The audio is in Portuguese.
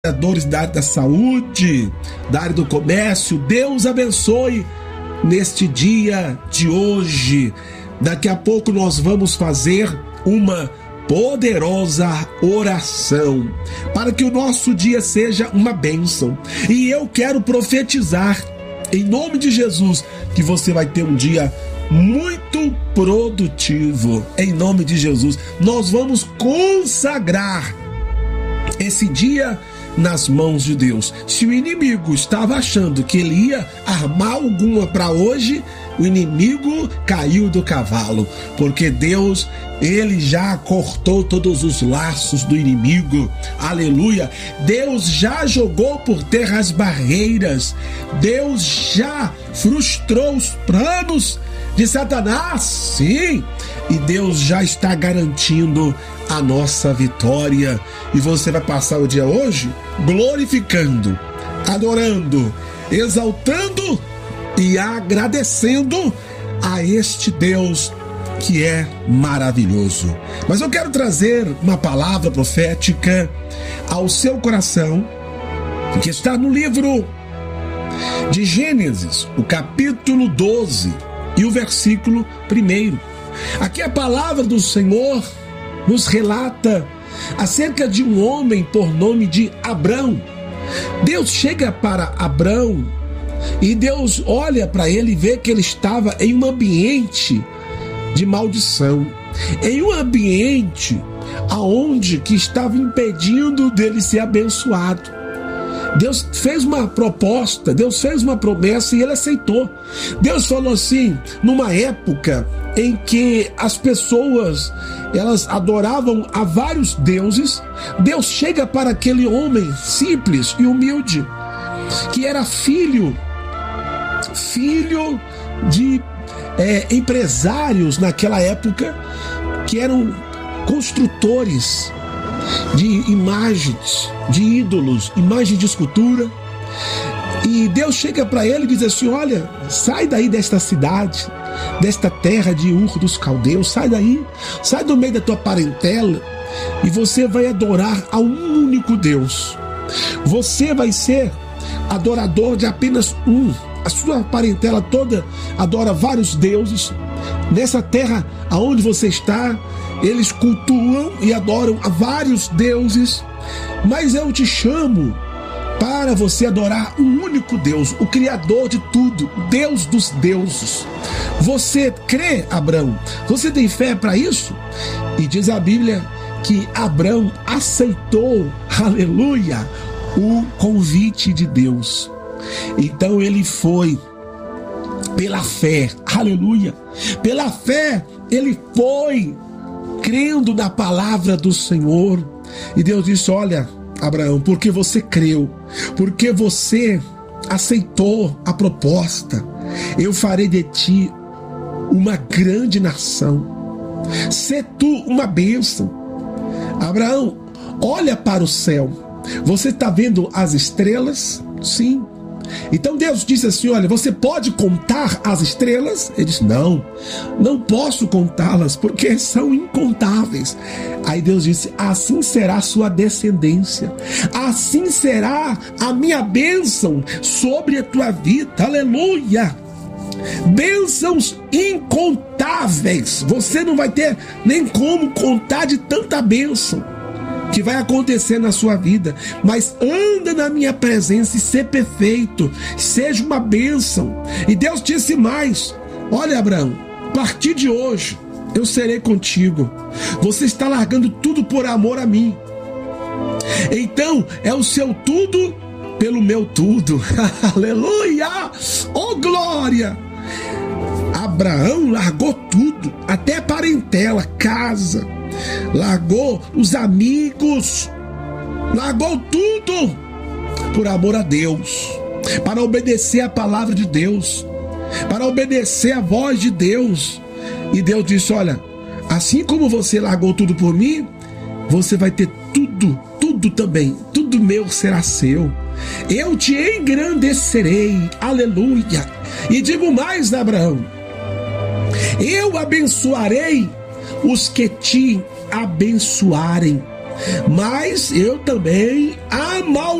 trabalhadores da área da saúde, da área do comércio. Deus abençoe neste dia de hoje. Daqui a pouco nós vamos fazer uma poderosa oração para que o nosso dia seja uma bênção. E eu quero profetizar em nome de Jesus que você vai ter um dia muito produtivo. Em nome de Jesus, nós vamos consagrar esse dia nas mãos de Deus. Se o inimigo estava achando que ele ia armar alguma para hoje, o inimigo caiu do cavalo, porque Deus, ele já cortou todos os laços do inimigo. Aleluia! Deus já jogou por terra as barreiras. Deus já frustrou os planos de Satanás, sim, e Deus já está garantindo a nossa vitória. E você vai passar o dia hoje glorificando, adorando, exaltando e agradecendo a este Deus que é maravilhoso. Mas eu quero trazer uma palavra profética ao seu coração, que está no livro de Gênesis, o capítulo 12 e o versículo 1. Aqui a palavra do Senhor nos relata acerca de um homem por nome de Abrão. Deus chega para Abrão e Deus olha para ele e vê que ele estava em um ambiente de maldição, em um ambiente aonde que estava impedindo dele ser abençoado. Deus fez uma proposta, Deus fez uma promessa e ele aceitou. Deus falou assim, numa época em que as pessoas, elas adoravam a vários deuses, Deus chega para aquele homem simples e humilde, que era filho de empresários naquela época, que eram construtores de imagens, de ídolos, imagens de escultura. E Deus chega para ele e diz assim: olha, sai daí desta cidade, desta terra de Ur dos Caldeus, sai daí, sai do meio da tua parentela e você vai adorar a um único Deus. Você vai ser adorador de apenas um. A sua parentela toda adora vários deuses. Nessa terra aonde você está, eles cultuam e adoram a vários deuses, mas eu te chamo para você adorar um único Deus, o Criador de tudo, Deus dos deuses. Você crê, Abrão? Você tem fé para isso? E diz a Bíblia que Abrão aceitou, aleluia, o convite de Deus. Então ele foi pela fé, aleluia, pela fé ele foi crendo na palavra do Senhor. E Deus disse: olha, Abraão, porque você creu, porque você aceitou a proposta, eu farei de ti uma grande nação, sê tu uma bênção. Abraão, olha para o céu, você está vendo as estrelas? Sim. Então Deus disse assim: olha, você pode contar as estrelas? Ele disse: não posso contá-las, porque são incontáveis. Aí Deus disse: assim será a sua descendência, assim será a minha bênção sobre a tua vida, aleluia. Bênçãos incontáveis, você não vai ter nem como contar de tanta bênção que vai acontecer na sua vida. Mas anda na minha presença e ser perfeito, seja uma bênção. E Deus disse mais: olha, Abraão, a partir de hoje eu serei contigo. Você está largando tudo por amor a mim, então é o seu tudo pelo meu tudo. Aleluia, oh glória. Abraão largou tudo, até parentela, casa, largou os amigos, largou tudo por amor a Deus, para obedecer a palavra de Deus, para obedecer a voz de Deus. E Deus disse: olha, assim como você largou tudo por mim, você vai ter tudo também, tudo meu será seu. Eu te engrandecerei, aleluia. E digo mais, Abraão, eu abençoarei os que te abençoarem, mas eu também